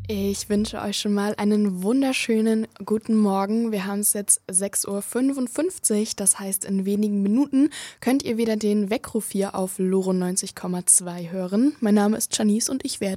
Ich wünsche euch schon mal einen wunderschönen guten Morgen. Wir haben es jetzt 6:55 Uhr, das heißt in wenigen Minuten könnt ihr wieder den Weckruf hier auf Loro 90,2 hören. Mein Name ist Janice und ich werde